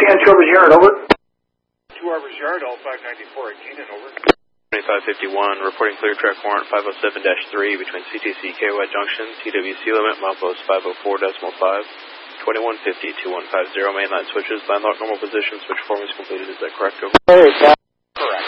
Children's Yard, over. 2 Arbors Yard, all 594 at Keenan, over. 2551, reporting clear track warrant 507-3 between CTC KY Junction, TWC limit, milepost 504.5, 2150-2150, mainline switches, landlocked normal position, switch form is completed, is that correct, over? Hey,